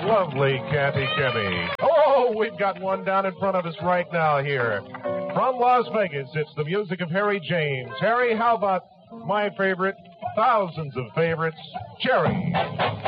lovely Kathy Kemme. Oh, we've got one down in front of us right now here. From Las Vegas, it's the music of Harry James. Harry, how about my favorite, thousands of favorites, Cherry?